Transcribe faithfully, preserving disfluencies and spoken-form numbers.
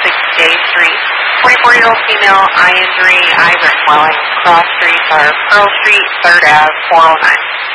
six J Street. forty-four-year-old female, eye injury, eyes are swelling. Cross streets are Pearl Street, third Avenue, four oh nine.